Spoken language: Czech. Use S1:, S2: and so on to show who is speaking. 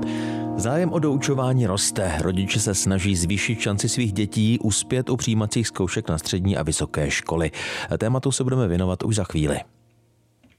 S1: Zájem o doučování roste. Rodiče se snaží zvýšit šanci svých dětí uspět u přijímacích zkoušek na střední a vysoké školy. Tématu se budeme věnovat už za chvíli.